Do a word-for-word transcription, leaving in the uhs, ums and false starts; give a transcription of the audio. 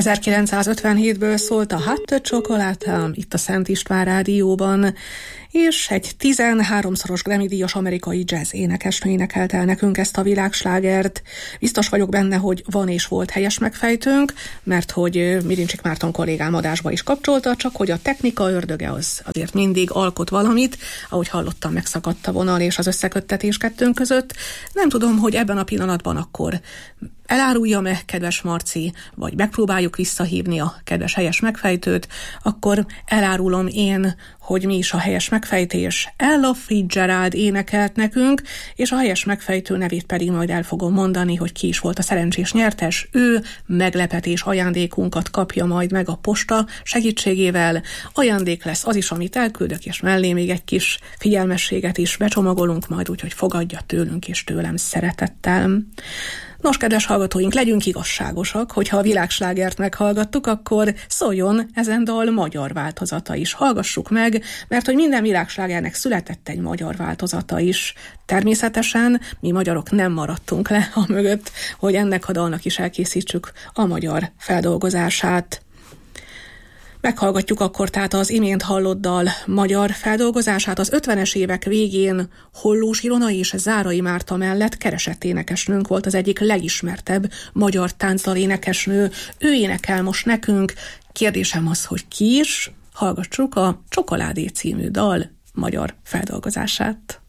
ezerkilencszázötvenhétből szólt a Hot the Chocolate itt a Szent István Rádióban, és egy tizenháromszoros Grammy-díjas amerikai jazz énekesnő énekelte el nekünk ezt a világslágert. Biztos vagyok benne, hogy van és volt helyes megfejtőnk, mert hogy Mirincsik Márton kollégám adásba is kapcsolta, csak hogy a technika ördöge az azért mindig alkot valamit, ahogy hallottam, megszakadt a vonal és az összeköttetés kettőnk között. Nem tudom, hogy ebben a pillanatban akkor eláruljam-e, kedves Marci, vagy megpróbáljuk visszahívni a kedves helyes megfejtőt, akkor elárulom én, hogy mi is a helyes megfejtés. Ella Fitzgerald énekelt nekünk, és a helyes megfejtő nevét pedig majd el fogom mondani, hogy ki is volt a szerencsés nyertes. Ő meglepetés ajándékunkat kapja majd meg a posta segítségével. Ajándék lesz az is, amit elküldök, és mellé még egy kis figyelmességet is becsomagolunk majd, úgyhogy fogadja tőlünk és tőlem szeretettel. Nos, kedves hallgatóink, legyünk igazságosak, hogyha a világslágert meghallgattuk, akkor szóljon ezen dal magyar változata is. Hallgassuk meg, mert hogy minden világslágernek született egy magyar változata is. Természetesen mi magyarok nem maradtunk le a mögött, hogy ennek a dalnak is elkészítsük a magyar feldolgozását. Meghallgatjuk akkor tehát az imént hallott dal magyar feldolgozását. Az ötvenes évek végén Hollós Ilona és Zárai Márta mellett keresett énekesnőnk volt az egyik legismertebb magyar táncdal énekesnő. Ő énekel most nekünk. Kérdésem az, hogy ki is? Hallgassuk a Csokoládé című dal magyar feldolgozását.